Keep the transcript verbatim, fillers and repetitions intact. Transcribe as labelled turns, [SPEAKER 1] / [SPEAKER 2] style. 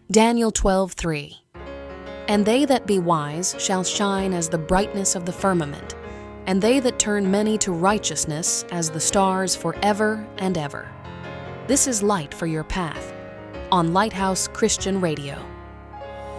[SPEAKER 1] Daniel twelve three. And they that be wise shall shine as the brightness of the firmament, and they that turn many to righteousness as the stars forever and ever. This is light for your path on Lighthouse Christian Radio.